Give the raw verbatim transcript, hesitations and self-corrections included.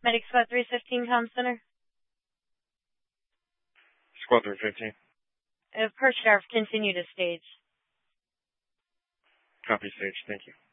Medic Squad three fifteen, Comm Center. Squad three fifteen. Uh, per sheriff, continue to stage. Copy, stage. Thank you.